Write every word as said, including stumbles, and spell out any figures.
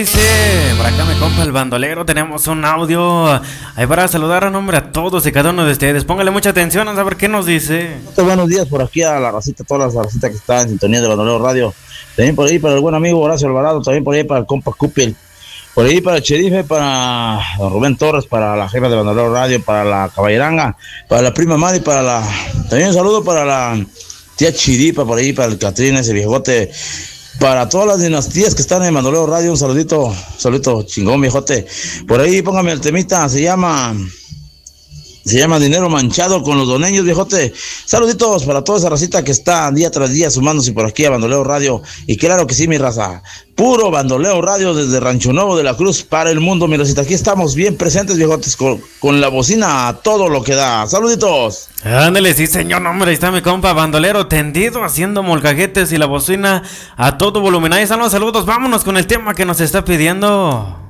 Dice, por acá me compa el bandolero, tenemos un audio ahí para saludar a nombre a todos y cada uno de ustedes. Póngale mucha atención a saber qué nos dice. Buenos días por aquí a la racita, todas las racitas que están en sintonía de Bandolero Radio. También por ahí para el buen amigo Horacio Alvarado, también por ahí para el compa Cupil, por ahí para el Cherife, para don Rubén Torres, para la jefa de Bandolero Radio, para la caballeranga, para la prima Mari, para la... También un saludo para la tía Chiripa, por ahí para el Catrina, ese viejote. Para todas las dinastías que están en Bandolero Radio, un saludito, un saludito chingón, viejote. Por ahí póngame el temita, se llama... Se llama Dinero Manchado con los doneños, viejote. Saluditos para toda esa racita que está día tras día sumándose por aquí a Bandolero Radio. Y claro que sí, mi raza. Puro Bandolero Radio desde Rancho Nuevo de la Cruz para el mundo, mi racita. Aquí estamos bien presentes, viejotes, con, con la bocina a todo lo que da. Saluditos. Ándale, sí, señor. Hombre, ahí está mi compa bandolero tendido haciendo molcajetes y la bocina a todo volumen. Ahí están los saludos. Vámonos con el tema que nos está pidiendo.